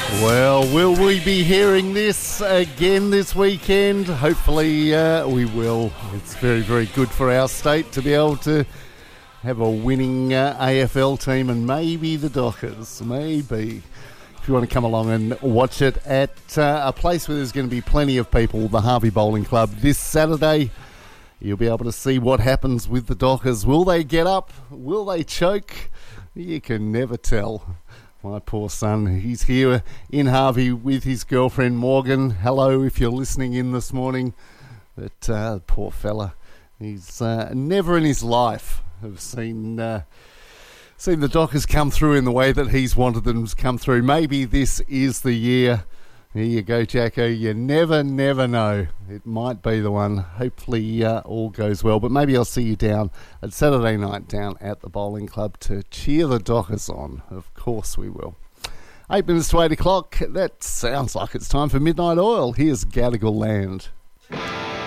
Well, will we be hearing this again this weekend? Hopefully we will. It's very, very good for our state to be able to have a winning AFL team, and maybe the Dockers, maybe. If you want to come along and watch it at a place where there's going to be plenty of people, the Harvey Bowling Club, this Saturday, you'll be able to see what happens with the Dockers. Will they get up? Will they choke? You can never tell. My poor son, he's here in Harvey with his girlfriend Morgan. Hello, if you're listening in this morning. But poor fella, he's never in his life have seen the Dockers come through in the way that he's wanted them to come through. Maybe this is the year. Here you go, Jacko. You never know. It might be the one. Hopefully all goes well. But maybe I'll see you down at Saturday night down at the bowling club to cheer the Dockers on. Of course we will. 8 minutes to 8 o'clock. That sounds like it's time for Midnight Oil. Here's Gadigal Land.